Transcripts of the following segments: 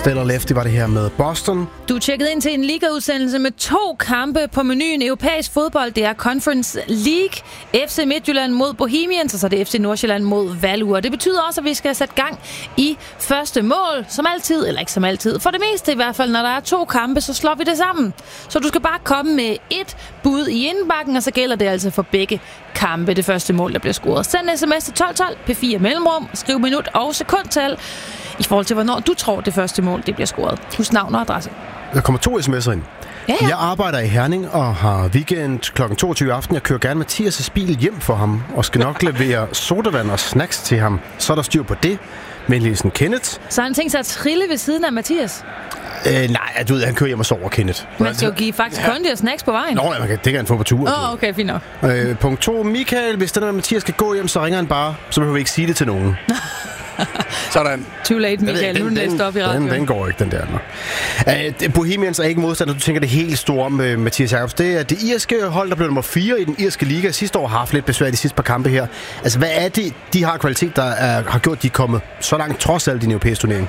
Stellar Lefty var det her med Boston. Du er tjekket ind til en ligaudsendelse med 2 kampe på menuen. Europæisk fodbold, det er Conference League. FC Midtjylland mod Bohemians, og så er det FC Nordsjælland mod Valur. Det betyder også, at vi skal sætte gang i første mål. Som altid, eller ikke som altid. For det meste i hvert fald, når der er 2 kampe, så slår vi det sammen. Så du skal bare komme med 1 bud i indbakken, og så gælder det altså for begge kampe. Det første mål, der bliver scoret. Send sms til 1212 P4 mellemrum. Skriv minut og sekundtal i forhold til, hvornår du tror, det første mål det bliver scoret. Husk navn og adresse. Der kommer 2 sms'er ind. Ja. Jeg arbejder i Herning og har weekend kl. 22 aften. Jeg kører gerne Mathias' bil hjem for ham og skal nok levere sodavand og snacks til ham. Så er der styr på det. Venligheden Kenneth. Så han tænkt sig at trille ved siden af Mathias? Nej, du ved, han kører hjem og sover, Kenneth. Man skal jo give faktisk kondi og snacks på vejen. Nå, det kan han få på tur. Okay, fint nok. Punkt 2. Michael, hvis den der Mathias skal gå hjem, så ringer han bare. Så behøver vi ikke sige det til nogen. Sådan. Too late, Michael. Nu er den op i radioen. Den går ikke, den der. Bohemians er ikke modstander. Du tænker det helt store med Mathias Jacobs. Det er det irske hold, der blev nummer 4 i den irske liga. Sidste år har haft lidt besvær de sidste par kampe her. Altså, hvad er det, de har kvalitet, der har gjort, de er kommet så langt trods alt i den europæiske turnering?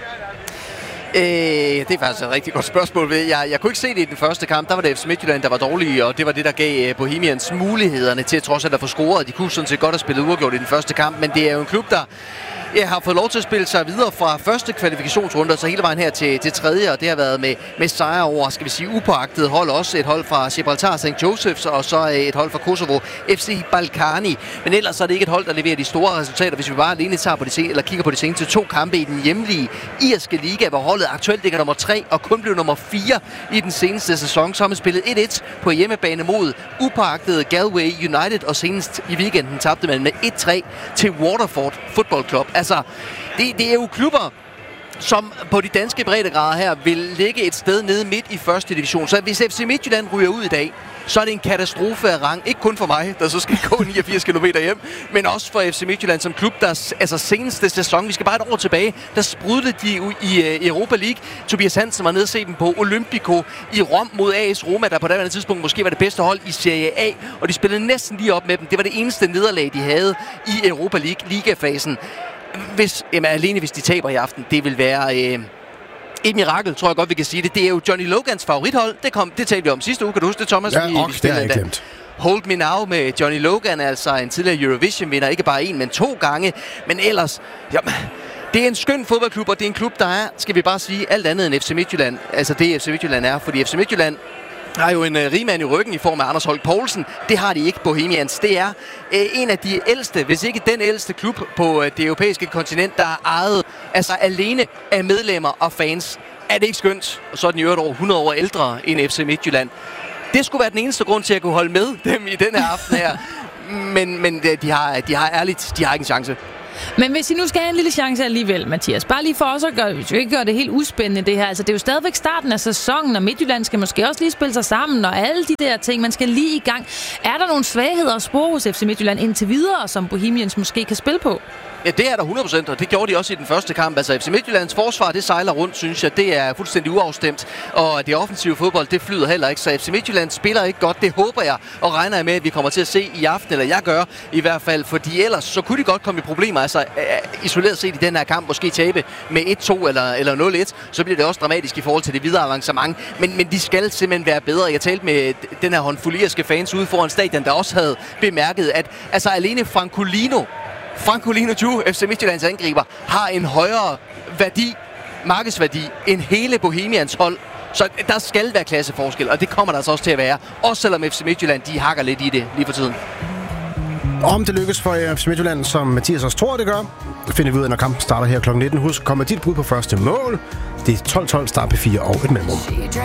Det er faktisk et rigtig godt spørgsmål. Jeg kunne ikke se det i den første kamp. Der var det FC Midtjylland, der var dårlige, og det var det, der gav Bohemians mulighederne til trods alt at få scoret. De kunne sådan set godt have spillet uafgjort i den første kamp, men det er jo en klub, der har fået lov til at spille sig videre fra første kvalifikationsrunde og så hele vejen her til tredje, og det har været med sejre over, skal vi sige, upåagtede hold. Også et hold fra Gibraltar St. Joseph's, og så et hold fra Kosovo, FC Balkani. Men ellers er det ikke et hold, der leverer de store resultater, hvis vi bare alene tager på kigger på de seneste 2 kampe i den hjemlige irske liga, hvor holdet aktuelt ligger nummer 3 og kun blev nummer 4 i den seneste sæson. Så har man spillet 1-1 på hjemmebane mod upåagtede Galway United, og senest i weekenden tabte man med 1-3 til Waterford Football Club. Altså, det er jo klubber, som på de danske breddegrader her vil ligge et sted nede midt i første division. Så hvis FC Midtjylland ryger ud i dag, så er det en katastrofe af rang. Ikke kun for mig, der så skal gå 89 km hjem, men også for FC Midtjylland som klub, der altså seneste sæson, vi skal bare et år tilbage, der sprudlede de i Europa League. Tobias Hansen var nede og se dem på Olympico i Rom mod AS Roma, der på daværende tidspunkt måske var det bedste hold i Serie A, og de spillede næsten lige op med dem. Det var det eneste nederlag, de havde i Europa League ligafasen. Alene hvis de taber i aften, det vil være et mirakel, tror jeg godt, vi kan sige det. Det er jo Johnny Logans favorithold. Det talte vi om sidste uge. Kan du huske det, Thomas? Ja, det har jeg glemt. Hold Me Now med Johnny Logan, altså en tidligere Eurovision-vinder. Ikke bare 1, men 2 gange. Men ellers, jamen, det er en skøn fodboldklub, og det er en klub, der er, skal vi bare sige, alt andet end FC Midtjylland. Altså det FC Midtjylland er, fordi FC Midtjylland har jo en rigmand i ryggen i form af Anders Holk Poulsen. Det har de ikke, Bohemians. Det er en af de ældste, hvis ikke den ældste klub på det europæiske kontinent, der er ejet altså alene af medlemmer og fans. Er det ikke skønt? Og så er den i øvrigt over 100 år ældre end FC Midtjylland. Det skulle være den eneste grund til at kunne holde med dem i den her aften her. Men de har ærligt, de har ikke en chance. Men hvis I nu skal have en lille chance alligevel, Mathias, bare lige for os at gøre det helt uspændende det her. Altså det er jo stadigvæk starten af sæsonen, og Midtjylland skal måske også lige spille sig sammen, og alle de der ting, man skal lige i gang. Er der nogle svagheder at spore hos FC Midtjylland indtil videre, som Bohemians måske kan spille på? Ja, det er der 100%, og det gjorde de også i den første kamp. Altså FC Midtjyllands forsvar, det sejler rundt, synes jeg. Det er fuldstændig uafstemt, og det offensive fodbold, det flyder heller ikke. Så FC Midtjylland spiller ikke godt, det håber jeg, og regner jeg med, at vi kommer til at se i aften, eller jeg gør i hvert fald. Fordi ellers, så kunne de godt komme i problemer. Altså isoleret set i den her kamp, måske tabe med 1-2 eller 0-1, så bliver det også dramatisk i forhold til det videre avancement. Men de skal simpelthen være bedre. Jeg talte med den her håndfuld irske fans ude foran stadion, der også havde bemærket, at altså alene Francolino Ju, FC Midtjyllands angriber, har en højere markedsværdi end hele Bohemians hold. Så der skal være klasseforskel, og det kommer der altså også til at være. Også selvom FC Midtjylland, de hakker lidt i det lige for tiden. Om det lykkes for FC Midtjylland, som Mathias også tror, det gør, finder vi ud af, når kampen starter her kl. 19. Husk, kommer dit bud på første mål. Det er 12-12, start P4 og et mellemrum.